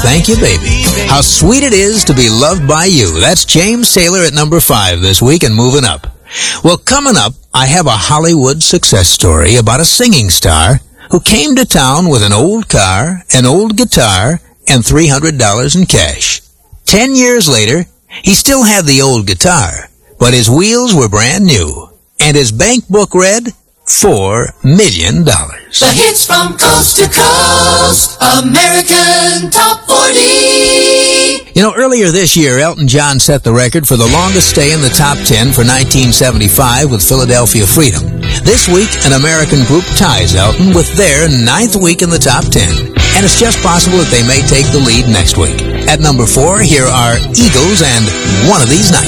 Thank You, Baby. How sweet it is to be loved by you. That's James Taylor at number 5 this week and moving up. Well, coming up, I have a Hollywood success story about a singing star who came to town with an old car, an old guitar, and $300 in cash. 10 years later, he still had the old guitar, but his wheels were brand new, and his bank book read $4 million. The hits from coast to coast, American Top 40. You know, earlier this year, Elton John set the record for the longest stay in the top 10 for 1975 with Philadelphia Freedom. This week, an American group ties Elton with their 9th week in the top 10. And it's just possible that they may take the lead next week. At number 4, here are Eagles and One of These Nights.